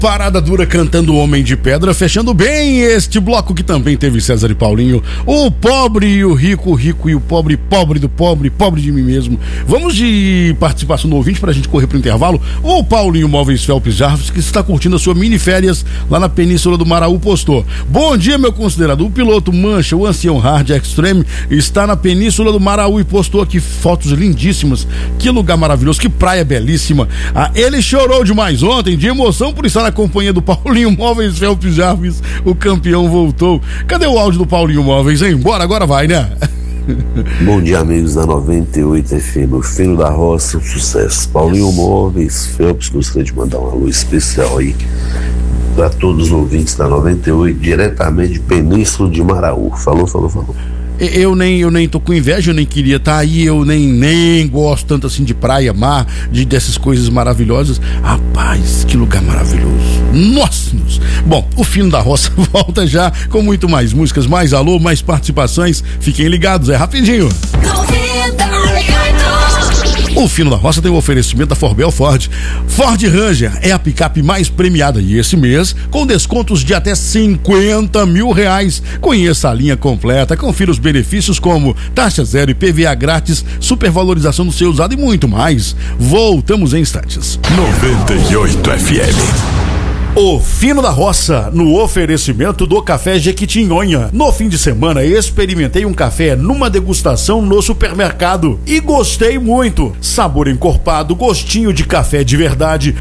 Parada dura cantando Homem de Pedra, fechando bem este bloco que também teve César e Paulinho, o pobre e o rico, o rico e o pobre, pobre do pobre, pobre de mim mesmo. Vamos de participação do ouvinte pra gente correr pro intervalo. O Paulinho Móveis Felps Jarvis, que está curtindo a sua mini férias lá na Península do Maraú, postou: bom dia, meu considerado, o piloto Mancha, o ancião Hard Extreme, está na Península do Maraú e postou aqui fotos lindíssimas. Que lugar maravilhoso, que praia belíssima. Ele chorou demais ontem, de emoção por estar na companhia do Paulinho Móveis Felps Jarvis. O campeão voltou. Cadê o áudio do Paulinho Móveis, hein? Bora, agora vai, né? Bom dia, amigos da 98 FM, o filho da roça, um sucesso. Paulinho Móveis Felps, gostaria de mandar uma luz especial aí para todos os ouvintes da 98, diretamente de Península de Maraú. Falou. Eu nem tô com inveja, eu nem queria estar aí, eu nem gosto tanto assim de praia, mar, dessas coisas maravilhosas. Rapaz, que lugar maravilhoso. Nossa! Bom, o Fino da Roça volta já com muito mais músicas, mais alô, mais participações. Fiquem ligados, é rapidinho. O Fino da Roça tem um oferecimento da Forbel Ford. Ford Ranger é a picape mais premiada e esse mês com descontos de até R$50 mil. Conheça a linha completa, confira os benefícios como taxa zero e PVA grátis, supervalorização do seu usado e muito mais. Voltamos em instantes. 98 FM. O Fino da Roça, no oferecimento do Café Jequitinhonha. No fim de semana, experimentei um café numa degustação no supermercado e gostei muito. Sabor encorpado, gostinho de café de verdade.